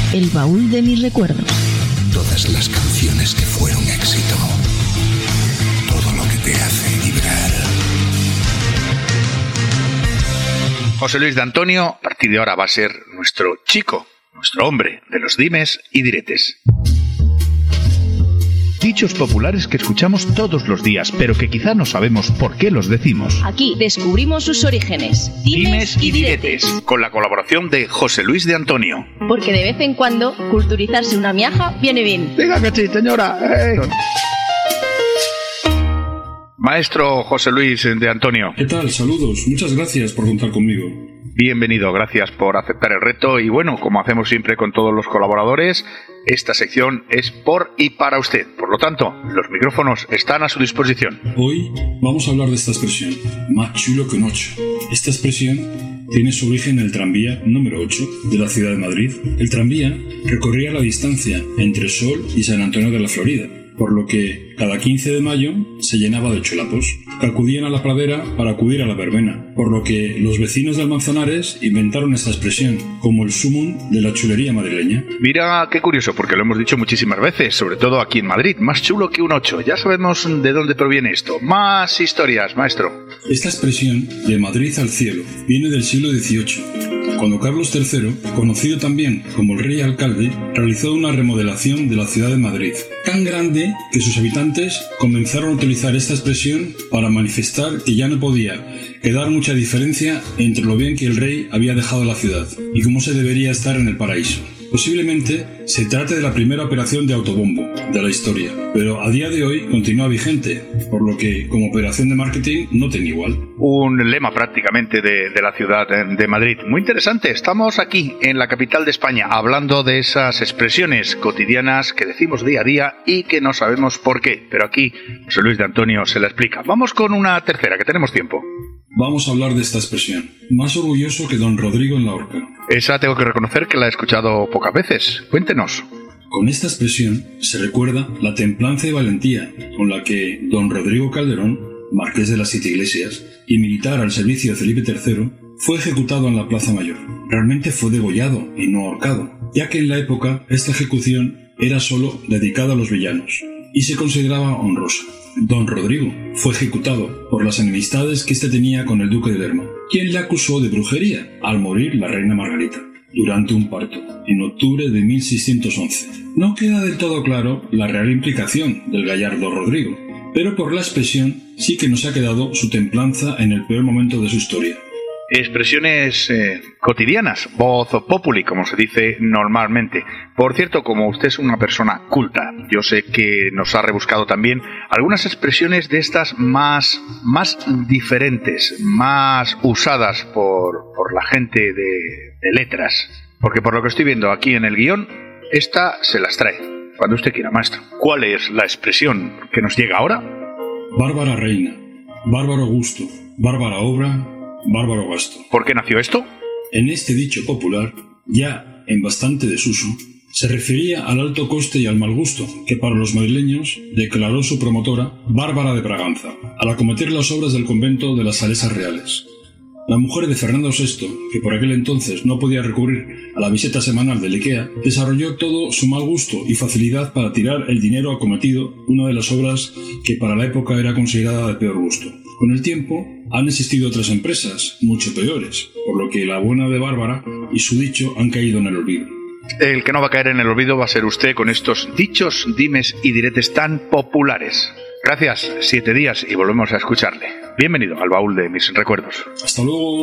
El baúl de mis recuerdos. Todas las canciones que fueron éxito. Todo lo que te hace vibrar. José Luis de Antonio, a partir de ahora va a ser nuestro chico, nuestro hombre de los dimes y diretes. Dichos populares que escuchamos todos los días, pero que quizá no sabemos por qué los decimos. Aquí descubrimos sus orígenes. Dimes y diretes, con la colaboración de José Luis de Antonio. Porque de vez en cuando, culturizarse una miaja viene bien. Diga que sí, señora. Maestro José Luis de Antonio. ¿Qué tal? Saludos. Muchas gracias por contar conmigo. Bienvenido, gracias por aceptar el reto. Y bueno, como hacemos siempre con todos los colaboradores, esta sección es por y para usted. Por lo tanto, los micrófonos están a su disposición. Hoy vamos a hablar de esta expresión, más chulo que un 8. Esta expresión tiene su origen en el tranvía número 8 de la ciudad de Madrid. El tranvía recorría la distancia entre Sol y San Antonio de la Florida, por lo que cada 15 de mayo se llenaba de chulapos, que acudían a la pradera para acudir a la verbena, por lo que los vecinos del Manzanares inventaron esta expresión como el sumum de la chulería madrileña. Mira qué curioso, porque lo hemos dicho muchísimas veces, sobre todo aquí en Madrid, más chulo que un 8. Ya sabemos de dónde proviene esto. Más historias, maestro. Esta expresión, de Madrid al cielo, viene del siglo XVIII, cuando Carlos III, conocido también como el rey alcalde, realizó una remodelación de la ciudad de Madrid, tan grande que sus habitantes comenzaron a utilizar esta expresión para manifestar que ya no podía quedar mucha diferencia entre lo bien que el rey había dejado la ciudad y cómo se debería estar en el paraíso. Posiblemente se trate de la primera operación de autobombo de la historia, pero a día de hoy continúa vigente, por lo que como operación de marketing no tiene igual. Un lema prácticamente de la ciudad de Madrid. Muy interesante, estamos aquí en la capital de España hablando de esas expresiones cotidianas que decimos día a día y que no sabemos por qué, pero aquí José Luis de Antonio se la explica. Vamos con una tercera, que tenemos tiempo. Vamos a hablar de esta expresión. Más orgulloso que don Rodrigo en la horca. Esa tengo que reconocer que la he escuchado pocas veces. Cuéntenos. Con esta expresión se recuerda la templanza y valentía con la que don Rodrigo Calderón, marqués de las Siete Iglesias y militar al servicio de Felipe III, fue ejecutado en la Plaza Mayor. Realmente fue degollado y no ahorcado, ya que en la época esta ejecución era solo dedicada a los villanos y se consideraba honrosa. Don Rodrigo fue ejecutado por las enemistades que éste tenía con el duque de Lerma, quien le acusó de brujería al morir la reina Margarita durante un parto, en octubre de 1611. No queda del todo claro la real implicación del gallardo Rodrigo, pero por la expresión sí que nos ha quedado su templanza en el peor momento de su historia. Expresiones cotidianas, voz populi, como se dice normalmente. Por cierto, como usted es una persona culta, yo sé que nos ha rebuscado también algunas expresiones de estas más diferentes, más usadas por la gente de letras. Porque por lo que estoy viendo aquí en el guión, esta se las trae. Cuando usted quiera, maestro. ¿Cuál es la expresión que nos llega ahora? Bárbara reina, bárbaro gusto, bárbara obra, bárbaro gasto. ¿Por qué nació esto? En este dicho popular, ya en bastante desuso, se refería al alto coste y al mal gusto que para los madrileños declaró su promotora, Bárbara de Braganza, al acometer las obras del convento de las Salesas Reales. La mujer de Fernando VI, que por aquel entonces no podía recurrir a la visita semanal del IKEA, desarrolló todo su mal gusto y facilidad para tirar el dinero acometido, una de las obras que para la época era considerada de peor gusto. Con el tiempo, han existido otras empresas, mucho peores, por lo que la buena de Bárbara y su dicho han caído en el olvido. El que no va a caer en el olvido va a ser usted con estos dichos, dimes y diretes tan populares. Gracias, 7 días y volvemos a escucharle. Bienvenido al baúl de mis recuerdos. Hasta luego.